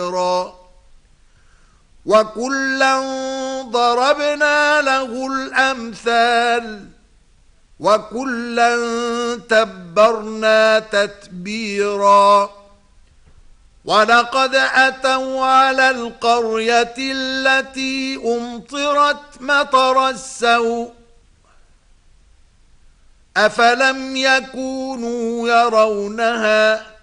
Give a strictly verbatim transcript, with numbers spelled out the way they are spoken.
وكلا ضربنا له الأمثال وكلا تبرنا تتبيرا ولقد أتوا على القرية التي أمطرت مطر السوء أفلم يكونوا يرونها